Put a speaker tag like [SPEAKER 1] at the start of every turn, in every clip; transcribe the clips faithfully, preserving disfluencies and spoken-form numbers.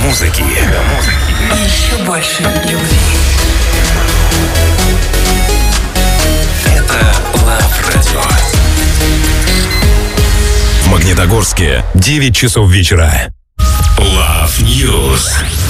[SPEAKER 1] музыки.
[SPEAKER 2] Еще больше любви.
[SPEAKER 1] Это Love Radio. В Магнитогорске девять часов вечера. Love News.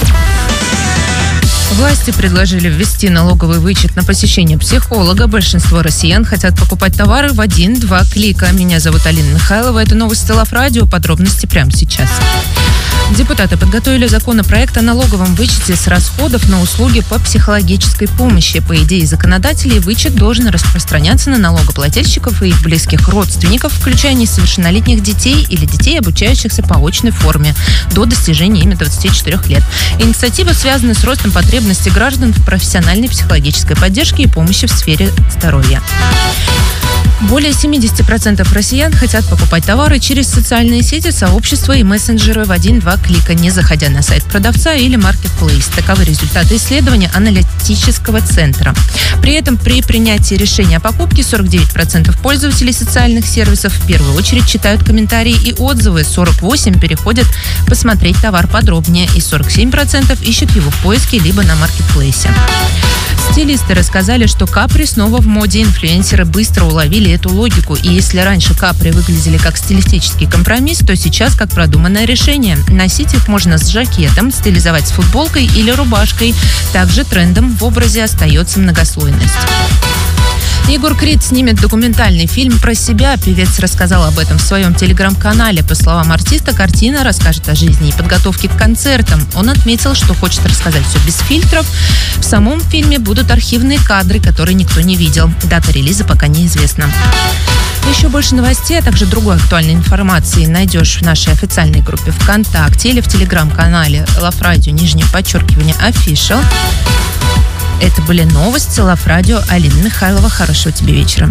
[SPEAKER 3] Власти предложили ввести налоговый вычет на посещение психолога. Большинство россиян хотят покупать товары в один-два клика. Меня зовут Алина Михайлова. Это новости Love Radio. Подробности прямо сейчас. Депутаты подготовили законопроект о налоговом вычете с расходов на услуги по психологической помощи. По идее законодателей, вычет должен распространяться на налогоплательщиков и их близких родственников, включая несовершеннолетних детей или детей, обучающихся по очной форме, до достижения ими двадцати четырёх лет. Инициатива связана с ростом потребностей граждан в профессиональной психологической поддержке и помощи в сфере здоровья. Более семьдесят процентов россиян хотят покупать товары через социальные сети, сообщества и мессенджеры в один-два клика, не заходя на сайт продавца или маркетплейс. Таковы результаты исследования аналитического центра. При этом при принятии решения о покупке сорок девять процентов пользователей социальных сервисов в первую очередь читают комментарии и отзывы, сорок восемь процентов переходят посмотреть товар подробнее и сорок семь процентов ищут его в поиске либо на маркетплейсе. Стилисты рассказали, что капри снова в моде. Инфлюенсеры быстро уловили эту логику. И если раньше капри выглядели как стилистический компромисс, то сейчас как продуманное решение. Носить их можно с жакетом, стилизовать с футболкой или рубашкой. Также трендом в образе остается многослойность. Егор Крид снимет документальный фильм про себя. Певец рассказал об этом в своем телеграм-канале. По словам артиста, картина расскажет о жизни и подготовке к концертам. Он отметил, что хочет рассказать все без фильтров. В самом фильме будут архивные кадры, которые никто не видел. Дата релиза пока неизвестна. Еще больше новостей, а также другой актуальной информации найдешь в нашей официальной группе ВКонтакте или в телеграм-канале Love Radio, нижнее подчеркивание, Official. Это были новости Love Radio. Алина Михайлова. Хорошего тебе вечера.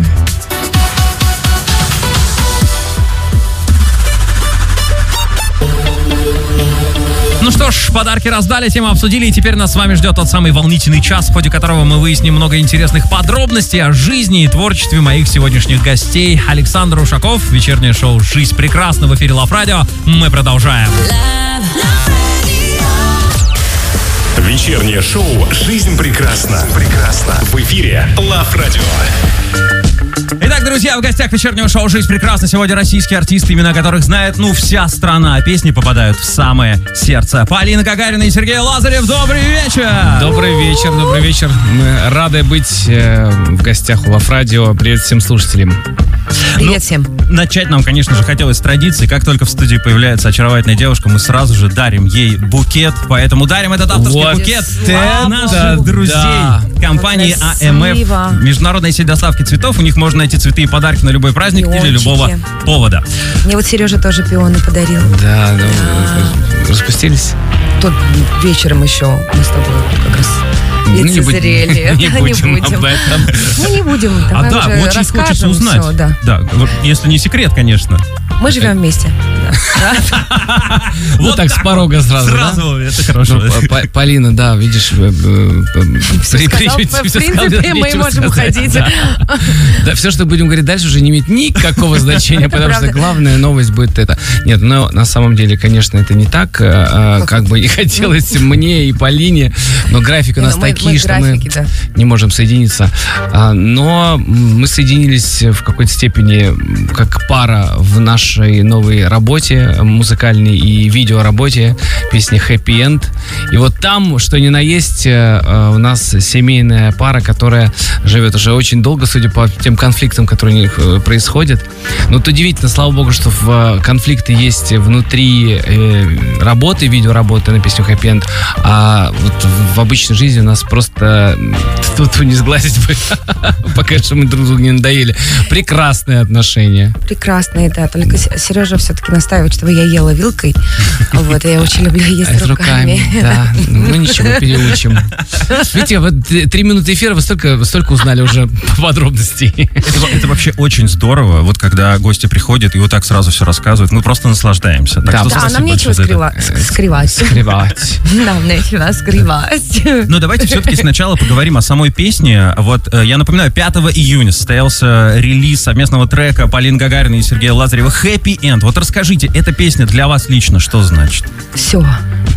[SPEAKER 4] Ну что ж, подарки раздали, тему обсудили, и теперь нас с вами ждет тот самый волнительный час, в ходе которого мы выясним много интересных подробностей о жизни и творчестве моих сегодняшних гостей. Александр Ушаков, вечернее шоу «Жизнь прекрасна» в эфире Love Radio. Мы продолжаем.
[SPEAKER 1] Вечернее шоу «Жизнь прекрасна». Прекрасна. В эфире Love Radio.
[SPEAKER 4] Итак, друзья, в гостях вечернего шоу «Жизнь прекрасна» сегодня российские артисты, имена которых знает, ну, вся страна. Песни попадают в самое сердце. Полина Гагарина и Сергей Лазарев. Добрый вечер!
[SPEAKER 5] Добрый вечер, добрый вечер. Мы рады быть э, в гостях у Love Radio. Привет всем слушателям.
[SPEAKER 3] Привет
[SPEAKER 4] ну,
[SPEAKER 3] всем.
[SPEAKER 4] Начать нам, конечно же, хотелось с традиции. Как только в студии появляется очаровательная девушка, мы сразу же дарим ей букет. Поэтому дарим этот авторский
[SPEAKER 5] вот
[SPEAKER 4] букет
[SPEAKER 5] это
[SPEAKER 4] наших друзей. Да. Компании АМФ. Международная сеть доставки цветов. У них можно найти цветы и подарки на любой праздник
[SPEAKER 6] Пиончики.
[SPEAKER 4] или любого повода.
[SPEAKER 6] Мне вот Сережа тоже пионы подарил.
[SPEAKER 5] Да, да. да. Распустились?
[SPEAKER 6] Тут вечером еще мы с тобой как раз лицезрели.
[SPEAKER 5] Не будем, не будем об этом.
[SPEAKER 6] Ну, не будем.
[SPEAKER 4] А да, очень хочется узнать.
[SPEAKER 6] Все, да.
[SPEAKER 4] Да, если не секрет, конечно.
[SPEAKER 6] Мы живем вместе.
[SPEAKER 5] Вот так с порога сразу,
[SPEAKER 4] Сразу, это хорошо.
[SPEAKER 5] Полина, да, видишь...
[SPEAKER 6] В принципе, мы можем уходить.
[SPEAKER 5] Да, все, что будем говорить дальше, уже не имеет никакого значения, потому что главная новость будет это. Нет, но на самом деле, конечно, это не так, как бы не хотелось мне и Полине, но график у нас такие, что мы не можем соединиться. Но мы соединились в какой-то степени как пара в нашей новой работе, музыкальной и видеоработе, песни «Happy End». И вот там, что ни на есть, у нас семейная пара, которая живет уже очень долго, судя по тем конфликтам, которые у них происходят. Но вот удивительно, слава богу, что в конфликты есть внутри работы, видеоработы на песню «Happy End», а вот в обычной жизни у нас просто тут не сглазить бы, пока что мы друг другу не надоели. Прекрасные отношения.
[SPEAKER 6] Прекрасные, да, только Сережа все-таки настаивает, чтобы я ела вилкой. Вот, я очень люблю есть
[SPEAKER 5] руками. руками. Да, ну ничего, переучим. Видите, вот три минуты эфира, вы столько, вы столько узнали уже подробностей.
[SPEAKER 4] Это, это вообще очень здорово, вот когда гости приходят и вот так сразу все рассказывают. Мы просто наслаждаемся. Так
[SPEAKER 6] да,
[SPEAKER 4] что
[SPEAKER 6] да, нам нечего скрыва... скрывать.
[SPEAKER 5] Скрывать.
[SPEAKER 6] Нам нечего скрывать.
[SPEAKER 4] Ну, давайте все-таки сначала поговорим о самой песне. Вот, я напоминаю, пятого июня состоялся релиз совместного трека Полины Гагариной и Сергея Лазарева «Happy End». Вот расскажите, эта песня для вас лично что значит?
[SPEAKER 6] Все.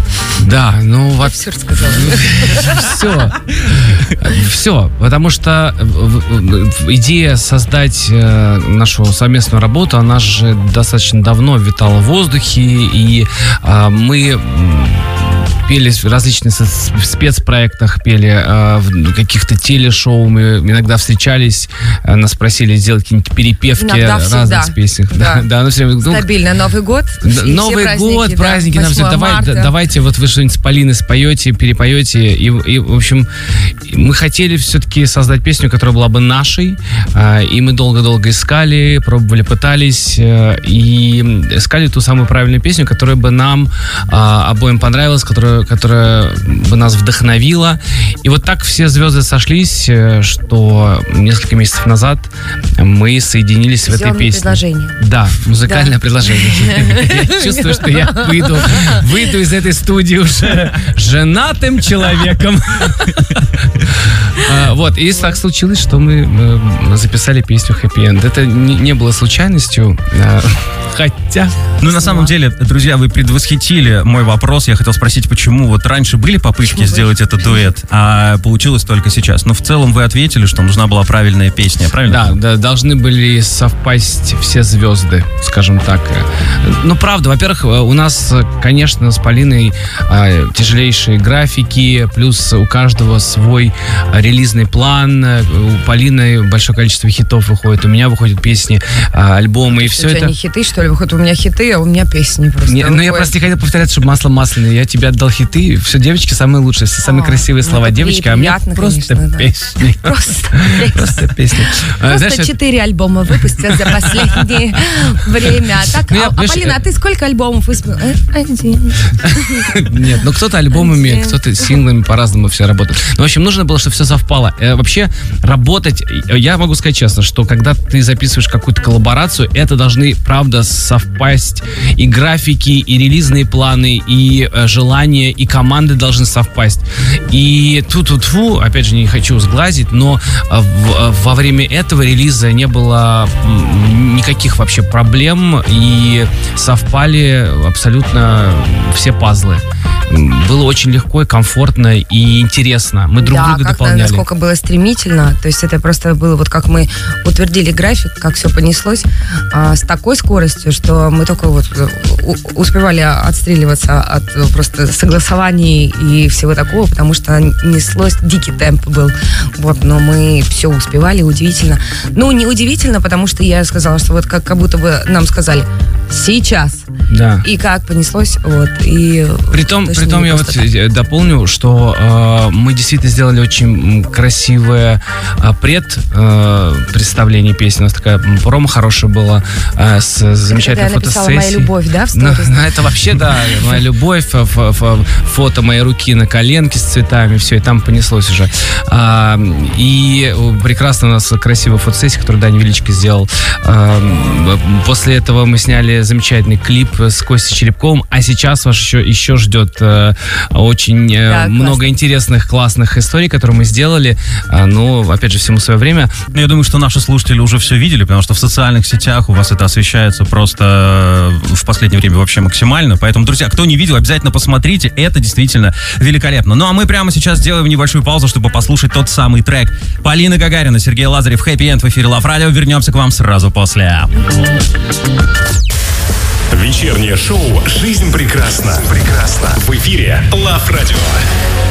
[SPEAKER 5] Да, ну вот...
[SPEAKER 6] Все рассказала.
[SPEAKER 5] Все. Все. Потому что идея создать э, нашу совместную работу, она же достаточно давно витала в воздухе, и э, мы пели в различных спецпроектах, пели э, в каких-то телешоу, мы иногда встречались, э, нас просили сделать какие-нибудь перепевки
[SPEAKER 6] Иногда
[SPEAKER 5] разных
[SPEAKER 6] всегда.
[SPEAKER 5] песен.
[SPEAKER 6] Да.
[SPEAKER 5] Да, да, ну, все, ну,
[SPEAKER 6] Стабильно. Новый год. и все
[SPEAKER 5] Новый
[SPEAKER 6] праздники,
[SPEAKER 5] год,
[SPEAKER 6] да,
[SPEAKER 5] праздники, нам все,
[SPEAKER 6] восьмое
[SPEAKER 5] давай,
[SPEAKER 6] марта.
[SPEAKER 5] да- давайте вот вы что-нибудь с Полиной споете, перепоете. И, и, в общем, мы хотели все-таки создать песню, которая была бы нашей. а, И мы долго-долго искали, пробовали, пытались. э, И искали ту самую правильную песню, которая бы нам а, обоим понравилась, которая, которая бы нас вдохновила. И вот так все звезды сошлись, э, что несколько месяцев назад мы соединились в этой
[SPEAKER 6] Сделано
[SPEAKER 5] песне.
[SPEAKER 6] предложение.
[SPEAKER 5] Да, музыкальное
[SPEAKER 6] Да.
[SPEAKER 5] предложение. Я чувствую, что я выйду, выйду из этой студии уже женатым человеком. А, Вот, и так случилось, что мы э, записали песню «Happy End». Это не не было случайностью, а, хотя...
[SPEAKER 4] Ну, на самом деле, друзья, вы предвосхитили мой вопрос. Я хотел спросить, почему вот раньше были попытки сделать этот дуэт, а получилось только сейчас. Но в целом вы ответили, что нужна была правильная песня, правильно?
[SPEAKER 5] Да, да, должны были совпасть все звезды, скажем так. Ну, правда, во-первых, у нас, конечно, с Полиной а, тяжелейшие графики, плюс у каждого свой релизный план. У Полины большое количество хитов выходит, у меня выходят песни, а, альбомы, и все
[SPEAKER 6] у тебя
[SPEAKER 5] это...
[SPEAKER 6] не хиты, что ли, выходят? У меня хиты, а у меня песни просто.
[SPEAKER 5] Не, ну, я
[SPEAKER 6] выходят.
[SPEAKER 5] просто не хотел повторять, чтобы масло масляное. Я тебе отдал хиты. Все, девочки самые лучшие, все самые
[SPEAKER 6] А,
[SPEAKER 5] красивые
[SPEAKER 6] ну,
[SPEAKER 5] слова
[SPEAKER 6] это
[SPEAKER 5] девочки, а мне
[SPEAKER 6] приятно,
[SPEAKER 5] просто
[SPEAKER 6] конечно, да.
[SPEAKER 5] песни.
[SPEAKER 6] Просто.
[SPEAKER 5] Просто песни. А, знаешь,
[SPEAKER 6] Просто
[SPEAKER 5] это-
[SPEAKER 6] четыре альбома выпустил за последнее время. Так,
[SPEAKER 5] Ну, я,
[SPEAKER 6] а, а,
[SPEAKER 5] знаешь,
[SPEAKER 6] Полина, а ты сколько альбомов выпустил? Э, Один.
[SPEAKER 5] Нет, ну кто-то альбомами,
[SPEAKER 6] Один.
[SPEAKER 5] кто-то синглами, по-разному все работает. Ну, в общем, нужно было, чтобы все совпало. Э, вообще, работать, э, я могу сказать честно, что когда ты записываешь какую-то коллаборацию, это должны, правда, совпасть и графики, и релизные планы, и э, желания, и команды должны совпасть. И ту-ту-ту, опять же, не хочу сглазить, но э, в- э, во время этого релиза не было м, никаких вообще проблем, и совпали абсолютно все пазлы. М, Было очень легко и комфортно и интересно. Мы друг
[SPEAKER 6] да,
[SPEAKER 5] друга
[SPEAKER 6] как,
[SPEAKER 5] дополняли.
[SPEAKER 6] насколько было стремительно. То есть это просто было вот как мы утвердили график, как все понеслось а, с такой скоростью, что мы только вот у- успевали отстреливаться от э, просто согласований и всего такого, потому что неслось, дикий темп был. Вот, но мы все успевали, удивительно. Ну, не удивительно, потому что я сказала, что вот как, как будто бы нам сказали сейчас.
[SPEAKER 5] Да.
[SPEAKER 6] И как понеслось, вот. И
[SPEAKER 5] Притом,
[SPEAKER 6] точно
[SPEAKER 5] притом
[SPEAKER 6] не
[SPEAKER 5] я
[SPEAKER 6] просто
[SPEAKER 5] вот
[SPEAKER 6] так.
[SPEAKER 5] э, дополню, что э, мы действительно сделали очень м, красивое э, пред э, представление песни. У нас такая м, промо хорошая была э, с замечательной
[SPEAKER 6] Когда я написала
[SPEAKER 5] фотосессией.
[SPEAKER 6] «Моя любовь», да, в
[SPEAKER 5] Ну,
[SPEAKER 6] сторис?
[SPEAKER 5] ну, это вообще, да, моя любовь, ф- ф- ф- фото моей руки на коленке с цветами, все, и там понеслось уже. А, и прекрасно у нас красивая фотосессия, которую Даня Величко сделал. А, после этого мы сняли замечательный клип с Костей Черепковым, а сейчас вас еще, еще ждет э, очень э,
[SPEAKER 6] Да,
[SPEAKER 5] много
[SPEAKER 6] классно.
[SPEAKER 5] интересных, классных историй, которые мы сделали. А, ну, опять же, всему свое время.
[SPEAKER 4] Ну, я думаю, что наши слушатели уже все видели, потому что в социальных сетях у вас это освещается просто э, в последнее время вообще максимально. Поэтому, друзья, кто не видел, обязательно посмотрите. Это действительно великолепно. Ну, а мы прямо сейчас сделаем небольшую паузу, чтобы послушать тот самый трек Полины Гагарина, Сергей Лазарев, Happy End в эфире Love Radio. Вернемся к вам сразу после.
[SPEAKER 1] Вечернее шоу «Жизнь прекрасна». Прекрасна. В эфире Love Radio.